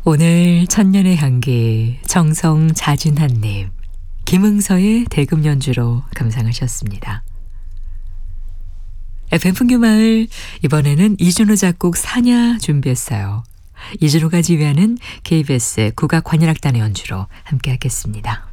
오늘 천년의 향기, 정성 잦은 한입, 김응서의 대금 연주로 감상하셨습니다. FM 풍규마을, 이번에는 이준호 작곡 사냐 준비했어요. 이준호가 지휘하는 KBS 국악관현악단의 연주로 함께 하겠습니다.